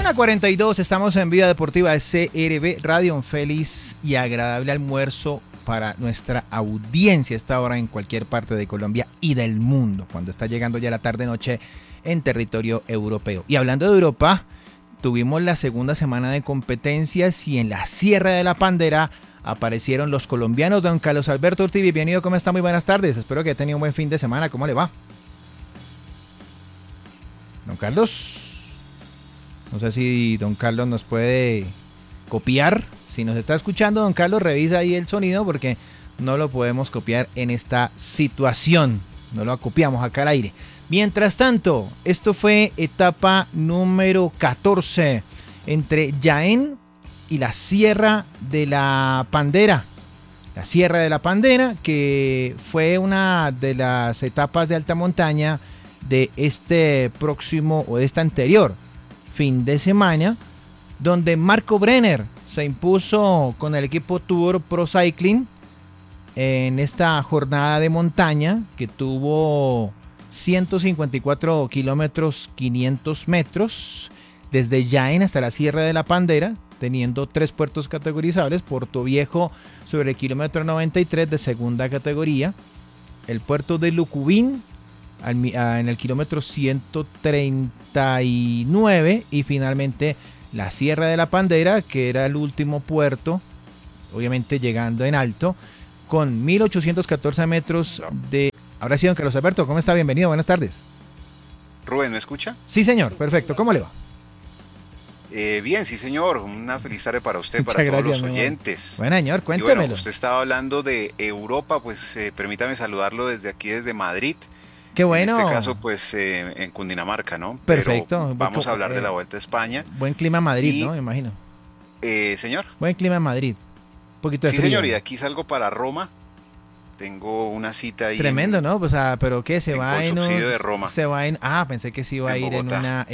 1:42, estamos en Vida Deportiva de CRB Radio. Un feliz y agradable almuerzo para nuestra audiencia a esta hora en cualquier parte de Colombia y del mundo, cuando está llegando ya la tarde-noche en territorio europeo. Y hablando de Europa, tuvimos la segunda semana de competencias y en la Sierra de la Pandera aparecieron los colombianos. Don Carlos Alberto Ortiz, bienvenido, ¿cómo está? Muy buenas tardes, espero que haya tenido un buen fin de semana. ¿Cómo le va? Don Carlos, no sé si don Carlos nos puede copiar. Si nos está escuchando, don Carlos, revisa ahí el sonido porque no lo podemos copiar en esta situación. No lo copiamos acá al aire. Mientras tanto, esto fue etapa número 14 entre Jaén y la Sierra de la Pandera. La Sierra de la Pandera, que fue una de las etapas de alta montaña de este próximo o de esta anterior fin de semana, donde Marco Brenner se impuso con el equipo Tudor Pro Cycling en esta jornada de montaña que tuvo 154 kilómetros 500 metros desde Jaén hasta la Sierra de la Pandera, teniendo 3 puertos categorizables: Puerto Viejo sobre el kilómetro 93 de segunda categoría, el puerto de Lucubín en el kilómetro 139 y finalmente la Sierra de la Pandera, que era el último puerto, obviamente llegando en alto, con 1814 metros de... Ahora sí, don Carlos Alberto, ¿cómo está? Bienvenido, buenas tardes. Rubén, ¿me escucha? Sí, señor, perfecto. ¿Cómo le va? Bien, sí, señor. Una feliz tarde para usted, Muchas para gracias, todos los oyentes. Bueno, señor, Y cuéntemelo. bueno, usted estaba hablando de Europa, pues permítame saludarlo desde aquí, desde Madrid. Qué bueno. En este caso, pues en Cundinamarca, ¿no? Perfecto. Pero vamos a hablar de la Vuelta a España. Buen clima en Madrid, ¿no? Me imagino. Señor. Buen clima en Madrid. Un poquito de sí, frío. Señor, y de aquí salgo para Roma. Tengo una cita ahí. Tremendo, ¿no? O sea, pero ¿qué? Se va en un... subsidio de Roma. Se va en... Ah, pensé que se iba a ir Bogotá.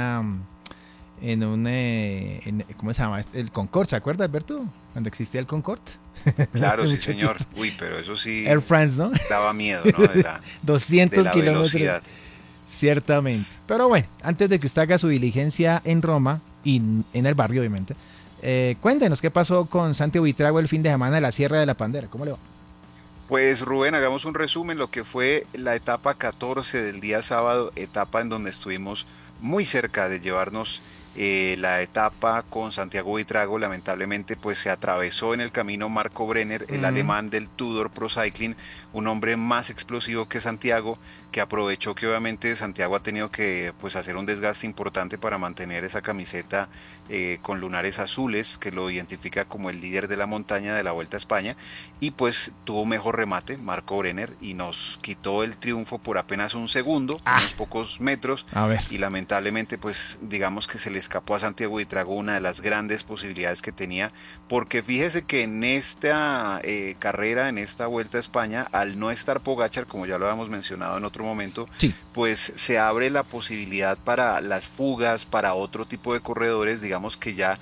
¿cómo se llama? El Concorde, ¿se acuerda, Alberto? Cuando existía el Concorde. Claro, sí, señor. Uy, pero eso sí... Air France, ¿no? Daba miedo, ¿no? De la, 200 de la kilómetros. velocidad. Ciertamente. Pero bueno, antes de que usted haga su diligencia en Roma y en el barrio, obviamente, cuéntenos qué pasó con Santiago Buitrago el fin de semana de la Sierra de la Pandera. ¿Cómo le va? Pues Rubén, hagamos un resumen, lo que fue la etapa 14 del día sábado, etapa en donde estuvimos muy cerca de llevarnos la etapa con Santiago Buitrago. Lamentablemente pues se atravesó en el camino Marco Brenner, el alemán del Tudor Pro Cycling, un hombre más explosivo que Santiago, que aprovechó que obviamente Santiago ha tenido que pues hacer un desgaste importante para mantener esa camiseta con lunares azules que lo identifica como el líder de la montaña de la Vuelta a España, y pues tuvo mejor remate Marco Brenner y nos quitó el triunfo por apenas un segundo, unos pocos metros. A ver. Y lamentablemente pues digamos que se le escapó a Santiago Buitrago una de las grandes posibilidades que tenía, porque fíjese que en esta carrera, en esta Vuelta a España, al no estar Pogačar, como ya lo habíamos mencionado en otro momento, sí, pues se abre la posibilidad para las fugas, para otro tipo de corredores. Digamos que ya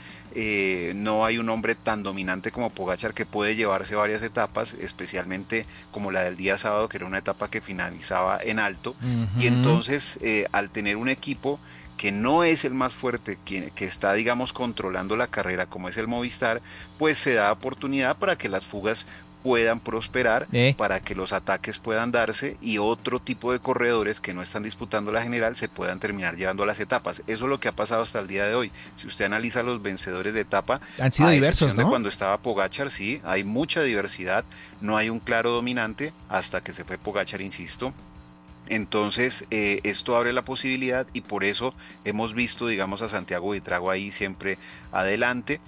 no hay un hombre tan dominante como Pogačar que puede llevarse varias etapas, especialmente como la del día sábado, que era una etapa que finalizaba en alto. Y entonces al tener un equipo que no es el más fuerte, que está, digamos, controlando la carrera, como es el Movistar, pues se da oportunidad para que las fugas puedan prosperar, para que los ataques puedan darse y otro tipo de corredores que no están disputando la general se puedan terminar llevando a las etapas. Eso es lo que ha pasado hasta el día de hoy. Si usted analiza los vencedores de etapa, han sido diversos, ¿no? De cuando estaba Pogačar, sí, hay mucha diversidad, no hay un claro dominante hasta que se fue Pogačar, insisto. Entonces esto abre la posibilidad y por eso hemos visto, digamos, a Santiago Buitrago ahí siempre adelante.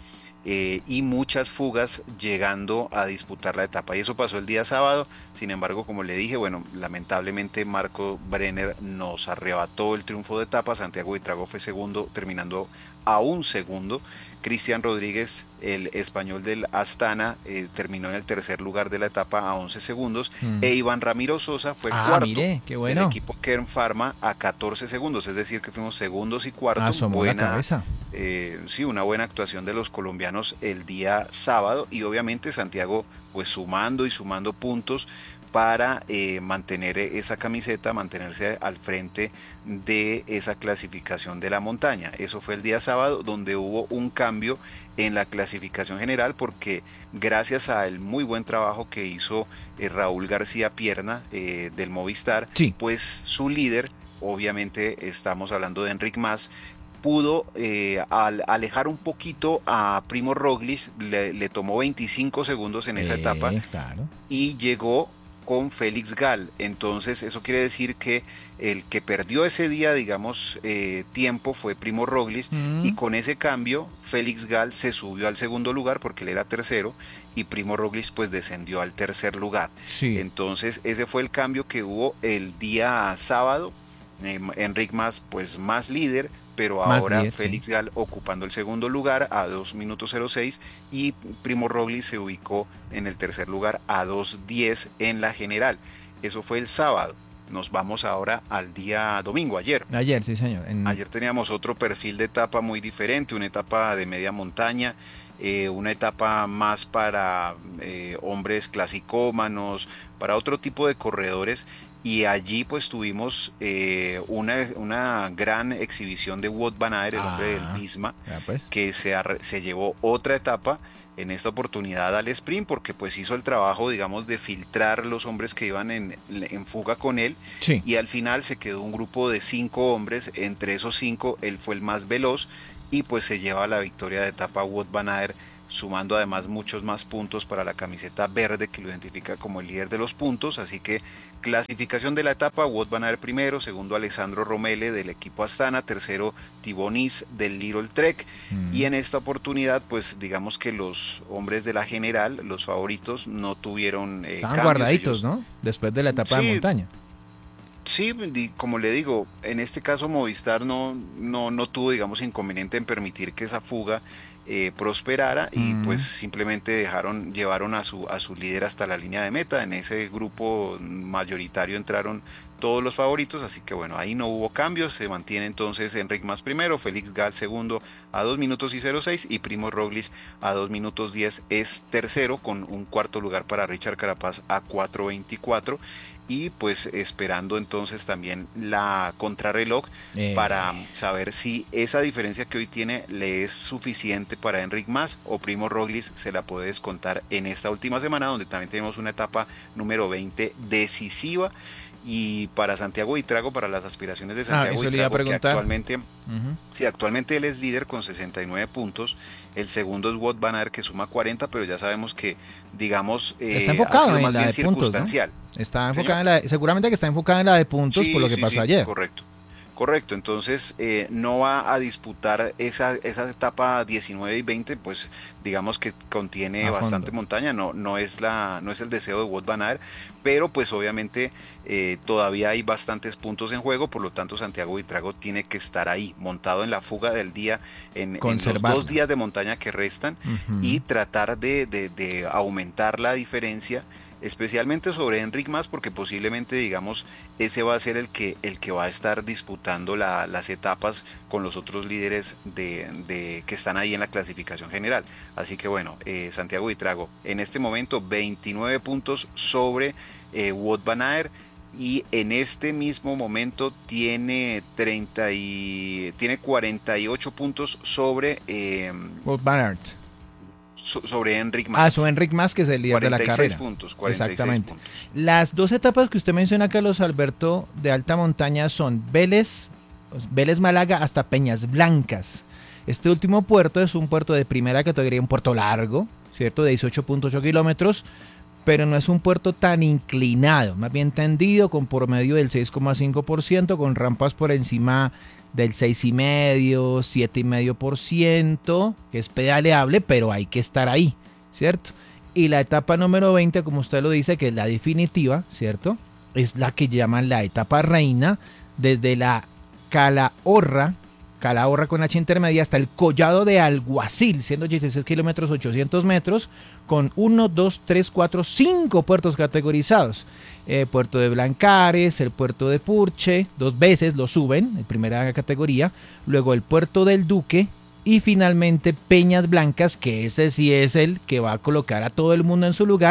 Y muchas fugas llegando a disputar la etapa, y eso pasó el día sábado. Sin embargo, como le dije, bueno, lamentablemente Marco Brenner nos arrebató el triunfo de etapa. Santiago Buitrago fue segundo, terminando a un segundo. Cristian Rodríguez, el español del Astana, terminó en el tercer lugar de la etapa a 11 segundos. E Iván Ramiro Sosa fue cuarto, mire, qué bueno, del equipo Kern Pharma a 14 segundos. Es decir, que fuimos segundos y cuartos. Asomó la cabeza. Sí, una buena actuación de los colombianos el día sábado. Y obviamente Santiago pues sumando y sumando puntos, para mantener esa camiseta, mantenerse al frente de esa clasificación de la montaña. Eso fue el día sábado, donde hubo un cambio en la clasificación general, porque gracias al muy buen trabajo que hizo Raúl García Pierna del Movistar, Sí. pues su líder, obviamente estamos hablando de Enric Mas, pudo alejar un poquito a Primo Roglic, le tomó 25 segundos en esa etapa Claro. y llegó con Félix Gall. Entonces eso quiere decir que el que perdió ese día, digamos, tiempo fue Primo Roglic, y Mm, con ese cambio Félix Gall se subió al segundo lugar porque él era tercero y Primo Roglic pues descendió al tercer lugar. sí, Entonces ese fue el cambio que hubo el día sábado. Enric Mas pues más líder, pero más ahora 10, sí. Félix Gall ocupando el segundo lugar a 2 minutos 06, y Primo Roglic se ubicó en el tercer lugar a 2:10 en la general. Eso fue el sábado. Nos vamos ahora al día domingo, ayer. Ayer, sí, señor. Ayer teníamos otro perfil de etapa muy diferente, una etapa de media montaña, una etapa más para hombres clasicómanos, para otro tipo de corredores. Y allí pues tuvimos una gran exhibición de Wout van Aert, el hombre del Ah, Visma, ya pues. que se llevó otra etapa, en esta oportunidad al sprint, porque pues hizo el trabajo, digamos, de filtrar los hombres que iban en fuga con él, Sí. y al final se quedó un grupo de 5 hombres. Entre esos 5 él fue el más veloz, y pues se lleva la victoria de etapa Wout van Aert, sumando además muchos más puntos para la camiseta verde, que lo identifica como el líder de los puntos. Así que clasificación de la etapa: Wout van Aert primero, segundo Alessandro Romele del equipo Astana, tercero Thibaut Nice del Little Trek. Y Mm. en esta oportunidad pues digamos que los hombres de la general, los favoritos, no tuvieron Estaban cambios. guardaditos, Ellos ¿no? Después de la etapa de sí, montaña. sí, como le digo, en este caso Movistar no tuvo, digamos, inconveniente en permitir que esa fuga prosperara, y pues Mm. simplemente llevaron a su líder hasta la línea de meta. En ese grupo mayoritario entraron todos los favoritos, así que bueno, ahí no hubo cambios. Se mantiene entonces Enric Mas primero, Félix Gall segundo a 2 minutos y 06, y Primo Roglic a 2 minutos 10 es tercero, con un cuarto lugar para Richard Carapaz a 4:24. Y pues esperando entonces también la contrarreloj para Eh, saber si esa diferencia que hoy tiene le es suficiente para Enric Mas, o Primo Roglic se la puede descontar en esta última semana, donde también tenemos una etapa número 20 decisiva. Y para Santiago Buitrago, para las aspiraciones de Ah, Santiago eso le iba a Buitrago, que preguntar. actualmente, Ujú. sí, actualmente él es líder con 69 puntos. El segundo es Wout van Aert, que suma 40, pero ya sabemos que, digamos, Está ha enfocado sido en más la bien de puntos, ¿no? circunstancial. Está Señor. enfocado en seguramente que está enfocado en la de puntos por lo Sí, que sí, pasó sí, ayer. correcto. Correcto, entonces no va a disputar esa etapa 19 y 20, pues digamos que contiene A bastante fondo. montaña. No es el deseo de Wout van Aert, pero pues obviamente todavía hay bastantes puntos en juego. Por lo tanto Santiago Buitrago tiene que estar ahí, montado en la fuga del día, en los 2 días Conservarla. de montaña que restan, y Ujú. tratar de aumentar la diferencia, especialmente sobre Enric Mas, porque posiblemente, digamos, ese va a ser el que va a estar disputando las etapas con los otros líderes que están ahí en la clasificación general. Así que bueno, Santiago Buitrago en este momento 29 puntos sobre Wout van Aert, y en este mismo momento tiene 48 puntos Wout van Aert. sobre Enric Ah, eso Mas. Enric Mas, que es el líder de la 46 carrera. puntos, 46 Exactamente. puntos. Las dos etapas que usted menciona, Carlos Alberto, de alta montaña son Vélez Málaga hasta Peñas Blancas. Este último puerto es un puerto de primera categoría, un puerto largo, ¿cierto? De 18.8 kilómetros, pero no es un puerto tan inclinado, más bien tendido, con promedio del 6,5%, con rampas por encima del 6,5, 7,5%, que es pedaleable, pero hay que estar ahí, ¿cierto? Y la etapa número 20, como usted lo dice, que es la definitiva, ¿cierto? Es la que llaman la etapa reina, desde la Calahorra, Calahorra con H intermedia, hasta el Collado de Alguacil, siendo 16 kilómetros 800 metros, con 1, 2, 3, 4, 5 puertos categorizados. Puerto de Blancares, el puerto de Purche, 2 veces lo suben, en primera categoría, luego el puerto del Duque, y finalmente Peñas Blancas, que ese sí es el que va a colocar a todo el mundo en su lugar,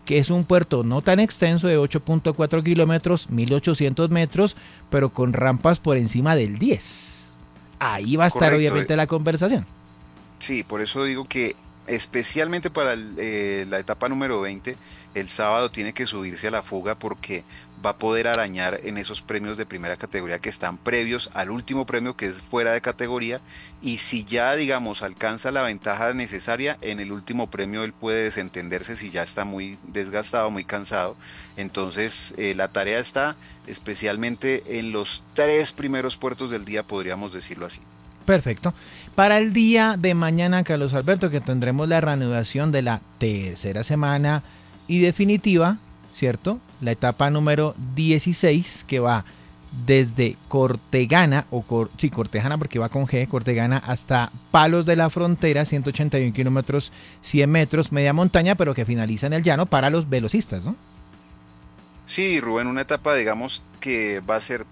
que es un puerto no tan extenso de 8.4 kilómetros, 1.800 metros, pero con rampas por encima del 10. Ahí va a estar Correcto. obviamente la conversación. Sí, por eso digo que especialmente para la etapa número 20, el sábado tiene que subirse a la fuga porque va a poder arañar en esos premios de primera categoría que están previos al último premio que es fuera de categoría, y si ya digamos alcanza la ventaja necesaria en el último premio él puede desentenderse si ya está muy desgastado, muy cansado. Entonces la tarea está especialmente en los tres primeros puertos del día, podríamos decirlo así. Perfecto. Para el día de mañana, Carlos Alberto, que tendremos la reanudación de la tercera semana y definitiva, ¿cierto? La etapa número 16 que va desde Cortegana, Cortegana porque va con G, Cortegana hasta Palos de la Frontera, 181 kilómetros, 100 metros, media montaña, pero que finaliza en el llano para los velocistas, ¿no? Sí, Rubén, una etapa, digamos, que va a ser,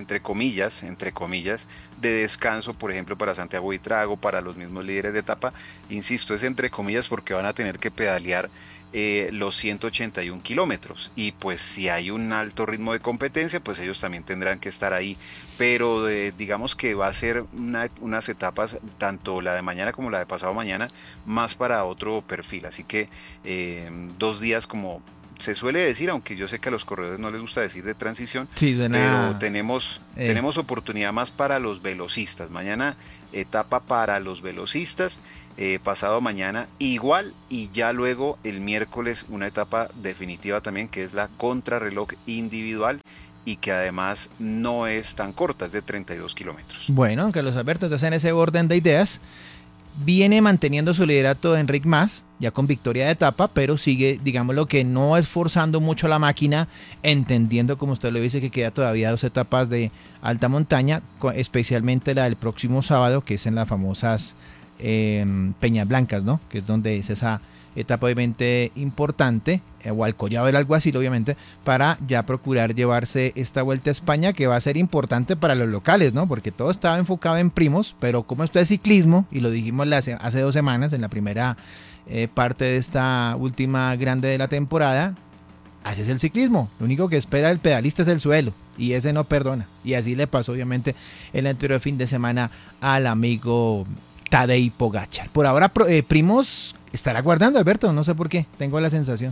entre comillas, de descanso, por ejemplo, para Santiago Buitrago, para los mismos líderes de etapa. Insisto, es entre comillas porque van a tener que pedalear los 181 kilómetros. Y pues si hay un alto ritmo de competencia, pues ellos también tendrán que estar ahí. Pero digamos que va a ser unas etapas, tanto la de mañana como la de pasado mañana, más para otro perfil. Así que 2 días como se suele decir, aunque yo sé que a los corredores no les gusta decir de transición, Sí, pero suena... tenemos oportunidad más para los velocistas. Mañana etapa para los velocistas, pasado mañana igual, y ya luego el miércoles una etapa definitiva también que es la contrarreloj individual y que además no es tan corta, es de 32 kilómetros. Bueno, Carlos Alberto, entonces en ese orden de ideas, viene manteniendo su liderato de Enric Mas, ya con victoria de etapa, pero sigue, digámoslo, que no esforzando mucho la máquina, entendiendo, como usted lo dice, que queda todavía 2 etapas de alta montaña, especialmente la del próximo sábado, que es en las famosas Peñas Blancas, ¿no? Que es donde es esa etapa obviamente importante, o al Collado del Alguacil obviamente, para ya procurar llevarse esta Vuelta a España, que va a ser importante para los locales, ¿no? Porque todo estaba enfocado en Primos, pero como esto es ciclismo, y lo dijimos hace 2 semanas, en la primera parte de esta última grande de la temporada, así es el ciclismo, lo único que espera el pedalista es el suelo, y ese no perdona, y así le pasó obviamente el anterior fin de semana al amigo Tadej Pogačar. Por ahora Primos estará guardando, Alberto, no sé por qué, tengo la sensación.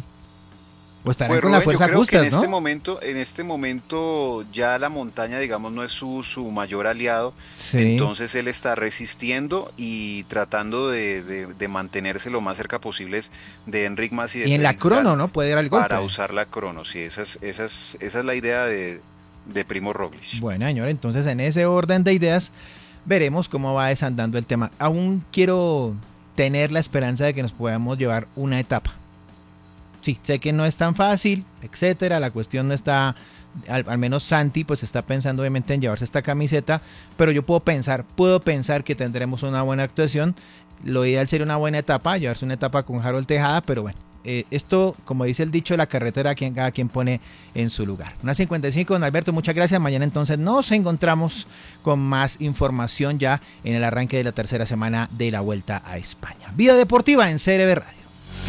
O estarán Pues con la Rubén, yo fuerza creo que justas, ¿no? en este momento ya la montaña, digamos, no es su mayor aliado, Sí. entonces él está resistiendo y tratando de mantenerse lo más cerca posible de Enric Mas y de Y en la Félix Gall crono, ¿no? Puede dar el para golpe. usar la crono. Sí, esa es la idea de Primo Roglic. Bueno, señor, entonces en ese orden de ideas veremos cómo va desandando el tema. Aún quiero tener la esperanza de que nos podamos llevar una etapa. Sí, sé que no es tan fácil, etcétera, la cuestión no está, al menos Santi pues está pensando obviamente en llevarse esta camiseta, pero yo puedo pensar que tendremos una buena actuación. Lo ideal sería una buena etapa, llevarse una etapa con Harold Tejada, pero bueno, esto, como dice el dicho, la carretera cada quien pone en su lugar. 1:55, don Alberto, muchas gracias. Mañana entonces nos encontramos con más información ya en el arranque de la tercera semana de la Vuelta a España. Vida Deportiva en CRB Radio.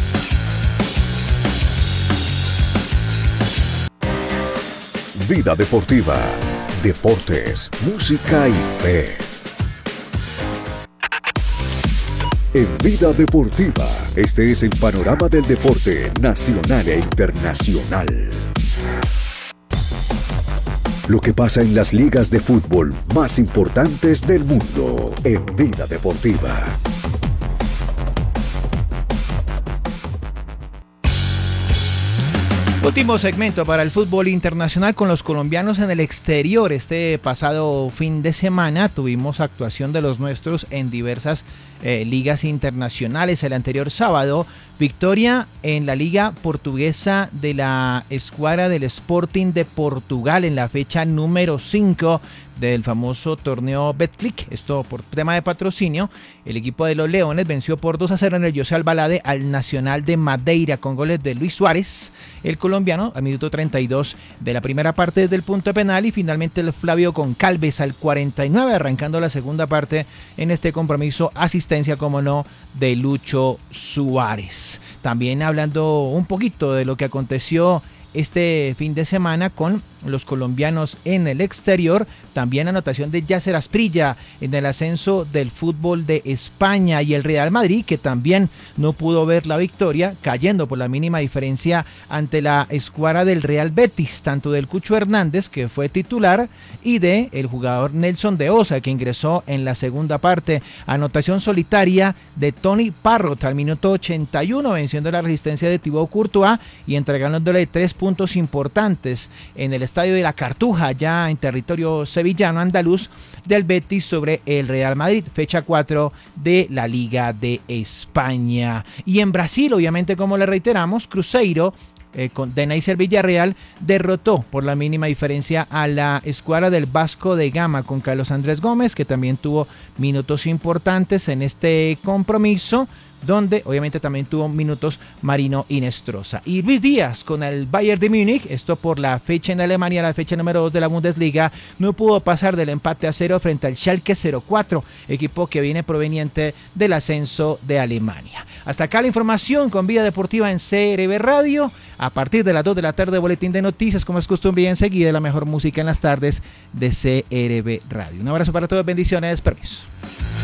Vida Deportiva, deportes, música y fe. En Vida Deportiva, este es el panorama del deporte nacional e internacional. Lo que pasa en las ligas de fútbol más importantes del mundo en Vida Deportiva. Último segmento para el fútbol internacional con los colombianos en el exterior. Este pasado fin de semana tuvimos actuación de los nuestros en diversas ligas internacionales. El anterior sábado, victoria en la liga portuguesa de la escuadra del Sporting de Portugal en la fecha número 5 del famoso torneo Betclic. Esto por tema de patrocinio. El equipo de los Leones venció por 2-0 en el José Albalade al Nacional de Madeira con goles de Luis Suárez, el colombiano, al minuto 32 de la primera parte desde el punto penal, y finalmente el Flavio Goncalves al 49, arrancando la segunda parte en este compromiso, asistencia, como no, de Lucho Suárez. También hablando un poquito de lo que aconteció este fin de semana con los colombianos en el exterior. También anotación de Yasser Asprilla en el ascenso del fútbol de España, y el Real Madrid, que también no pudo ver la victoria, cayendo por la mínima diferencia ante la escuadra del Real Betis, tanto del Cucho Hernández, que fue titular, y de el jugador Nelson de Osa, que ingresó en la segunda parte. Anotación solitaria de Tony Parrott al minuto 81, venciendo la resistencia de Thibaut Courtois y entregándole 3 puntos importantes en el estadio de la Cartuja, ya en territorio sevillano andaluz, del Betis sobre el Real Madrid, fecha 4 de la Liga de España. Y en Brasil, obviamente, como le reiteramos, Cruzeiro de Neisser Villarreal derrotó por la mínima diferencia a la escuadra del Vasco de Gama, con Carlos Andrés Gómez, que también tuvo minutos importantes en este compromiso, donde obviamente también tuvo minutos Marino Inestrosa. Y Luis Díaz con el Bayern de Múnich, esto por la fecha en Alemania, la fecha número 2 de la Bundesliga, no pudo pasar del empate a 0 frente al Schalke 04, equipo que viene proveniente del ascenso de Alemania. Hasta acá la información con Vida Deportiva en CRB Radio. A partir de las 2 de la tarde, boletín de noticias, como es costumbre, y enseguida la mejor música en las tardes de CRB Radio. Un abrazo para todos, bendiciones, permiso.